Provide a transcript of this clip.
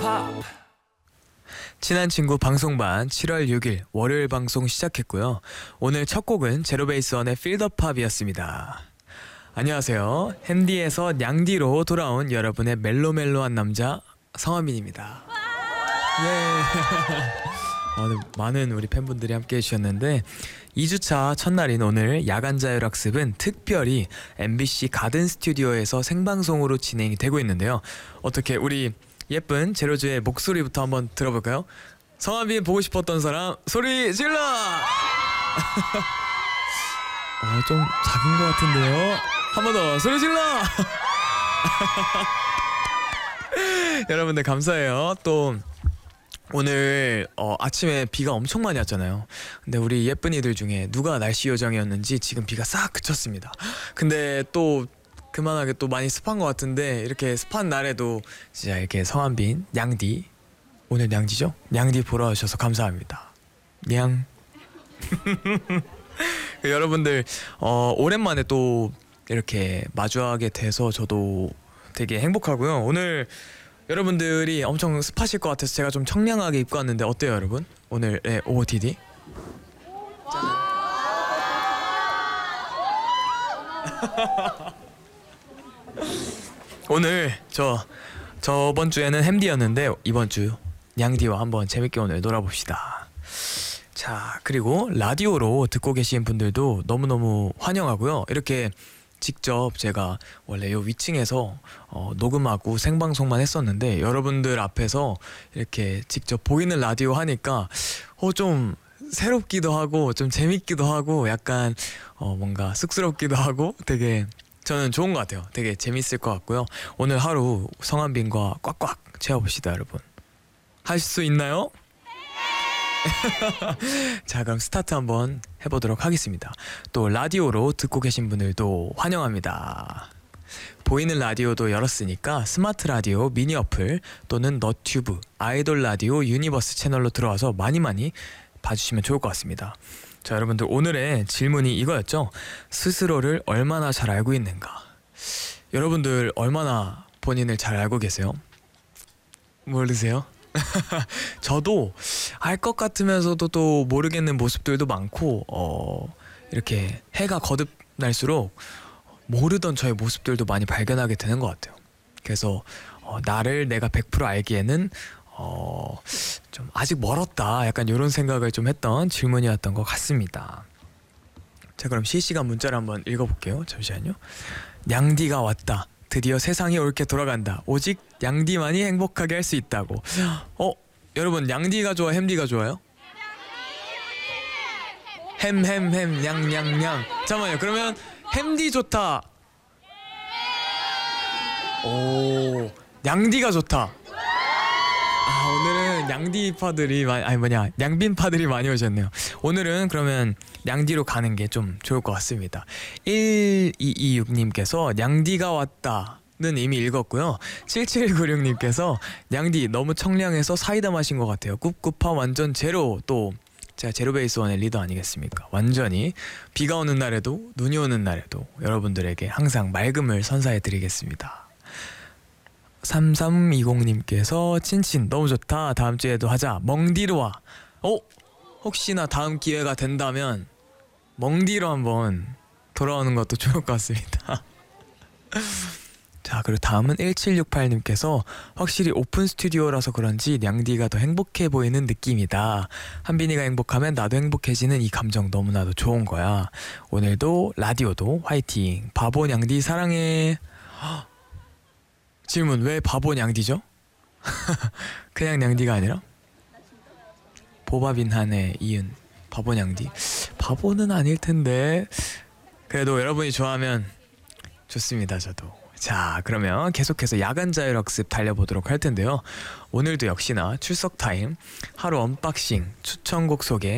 팝. 친한 친구 방송반 7월 6일 월요일 방송 시작했고요. 오늘 첫 곡은 제로베이스원의 Feel the Pop이었습니다. 안녕하세요. 핸디에서 냥디로 돌아온 여러분의 멜로멜로한 남자 성한빈입니다. 예. 오늘 많은 우리 팬분들이 함께 해주셨는데 2주차 첫날인 오늘 야간 자율학습은 특별히 MBC 가든 스튜디오에서 생방송으로 진행이 되고 있는데요. 어떻게 우리 예쁜 제로즈의 목소리부터 한번 들어볼까요? 성한빈 보고 싶었던 사람 소리 질러! 좀 작은 것 같은데요. 한 번 더 소리 질러! 여러분들 감사해요. 또 오늘 아침에 비가 엄청 많이 왔잖아요. 근데 우리 예쁜이들 중에 누가 날씨 요정이었는지 지금 비가 싹 그쳤습니다. 근데 또 그만하게 또 많이 습한 것 같은데 이렇게 습한 날에도 진짜 이렇게 성한빈 냥디, 오늘 냥디죠? 냥디 보러 와주셔서 감사합니다. 냥. 여러분들 오랜만에 또 이렇게 마주하게 돼서 저도 되게 행복하고요. 오늘 여러분들이 엄청 습하실 것 같아서 제가 좀 청량하게 입고 왔는데 어때요 여러분? 오늘의 OOTD? 오늘 저번 주에는 햄디였는데 이번 주 냥디와 한번 재밌게 오늘 놀아봅시다. 자, 그리고 라디오로 듣고 계신 분들도 너무너무 환영하고요. 이렇게 직접 제가 원래 요 위층에서 녹음하고 생방송만 했었는데 여러분들 앞에서 이렇게 직접 보이는 라디오 하니까 좀 새롭기도 하고 좀 재밌기도 하고 약간 뭔가 쑥스럽기도 하고 되게 저는 좋은 것 같아요. 되게 재밌을 것 같고요. 오늘 하루 성한빈과 꽉꽉 채워봅시다 여러분. 하실 수 있나요? 자, 그럼 스타트 한번 해보도록 하겠습니다. 또 라디오로 듣고 계신 분들도 환영합니다. 보이는 라디오도 열었으니까 스마트 라디오 미니 어플 또는 너튜브 아이돌 라디오 유니버스 채널로 들어와서 많이 봐주시면 좋을 것 같습니다. 자, 여러분들 오늘의 질문이 이거였죠. 스스로를 얼마나 잘 알고 있는가. 여러분들 얼마나 본인을 잘 알고 계세요? 모르세요? 저도 알 것 같으면서도 또 모르겠는 모습들도 많고 이렇게 해가 거듭날수록 모르던 저의 모습들도 많이 발견하게 되는 것 같아요. 그래서 나를 내가 100% 알기에는 좀 아직 멀었다 약간 이런 생각을 좀 했던 질문이었던 것 같습니다. 자, 그럼 실시간 문자를 한번 읽어볼게요. 잠시만요. 냥디가 왔다. 드디어 세상이 옳게 돌아간다. 오직 냥디만이 행복하게 할 수 있다고. 여러분 냥디가 좋아 햄디가 좋아요? 햄 냥냥냥. 잠깐만요. 그러면 햄디 좋다. 오, 냥디가 좋다. 오늘은 냥디파들이 냥빈파들이 많이 오셨네요. 오늘은 그러면 냥디로 가는 게 좀 좋을 것 같습니다. 1226님께서 냥디가 왔다는 이미 읽었고요. 7796님께서 냥디 너무 청량해서 사이다 마신 것 같아요. 꿉꿉파 완전 제로. 또 제가 제로베이스원의 리더 아니겠습니까? 완전히 비가 오는 날에도 눈이 오는 날에도 여러분들에게 항상 맑음을 선사해드리겠습니다. 3320님께서 친친 너무 좋다. 다음 주에도 하자. 멍디로 와. 혹시나 다음 기회가 된다면 멍디로 한번 돌아오는 것도 좋을 것 같습니다. 자, 그리고 다음은 1768님께서 확실히 오픈 스튜디오라서 그런지 냥디가 더 행복해 보이는 느낌이다. 한빈이가 행복하면 나도 행복해지는 이 감정 너무나도 좋은 거야. 오늘도 라디오도 화이팅. 바보 냥디 사랑해. 질문, 왜 바보 냥디죠? 그냥 냥디가 아니라? 보바빈 한의 이은 바보 냥디. 바보는 아닐 텐데 그래도 여러분이 좋아하면 좋습니다. 저도. 자, 그러면 계속해서 야간 자율학습 달려보도록 할 텐데요. 오늘도 역시나 출석 타임 하루 언박싱 추천곡 소개